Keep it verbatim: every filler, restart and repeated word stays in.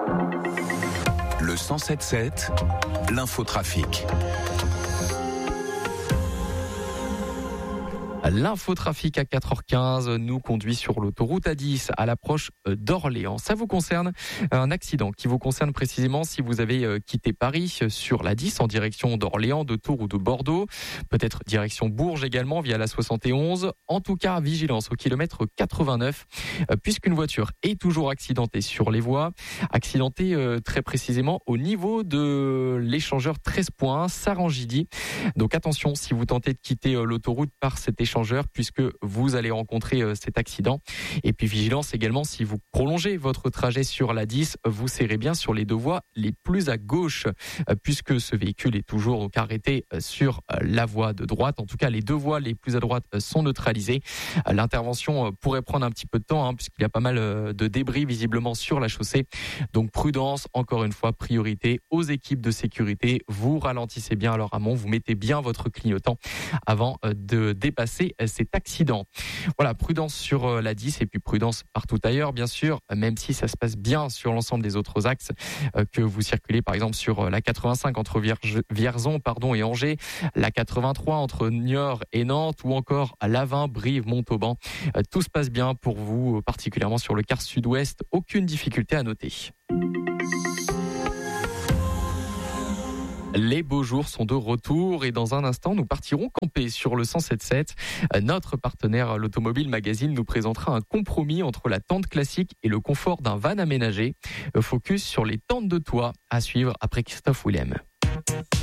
Le cent sept sept, l'infotrafic. L'infotrafic à quatre heures quinze nous conduit sur l'autoroute A dix à l'approche d'Orléans. Ça vous concerne, un accident qui vous concerne précisément si vous avez quitté Paris sur l'A dix en direction d'Orléans, de Tours ou de Bordeaux. Peut-être direction Bourges également via la soixante et onze. En tout cas, vigilance au kilomètre quatre-vingt-neuf puisqu'une voiture est toujours accidentée sur les voies. Accidentée très précisément au niveau de l'échangeur treize points, Sarangidi. Donc attention si vous tentez de quitter l'autoroute par cet échangeur puisque vous allez rencontrer cet accident. Et puis vigilance également si vous prolongez votre trajet sur l'A dix, vous serrez bien sur les deux voies les plus à gauche puisque ce véhicule est toujours donc arrêté sur la voie de droite. En tout cas, les deux voies les plus à droite sont neutralisées. L'intervention pourrait prendre un petit peu de temps hein, puisqu'il y a pas mal de débris visiblement sur la chaussée. Donc prudence, encore une fois, priorité aux équipes de sécurité. Vous ralentissez bien à leur amont, vous mettez bien votre clignotant avant de dépasser cet accident. Voilà, prudence sur l'A dix et puis prudence partout ailleurs, bien sûr, même si ça se passe bien sur l'ensemble des autres axes que vous circulez, par exemple sur la quatre-vingt-cinq entre Vierge, Vierzon pardon, et Angers, la quatre-vingt-trois entre Niort et Nantes ou encore l'A vingt, Brive, Montauban. Tout se passe bien pour vous, particulièrement sur le quart sud-ouest. Aucune difficulté à noter. Les beaux jours sont de retour et dans un instant, nous partirons camper sur le cent sept sept. Notre partenaire, l'Automobile Magazine, nous présentera un compromis entre la tente classique et le confort d'un van aménagé. Focus sur les tentes de toit à suivre après Christophe Willem.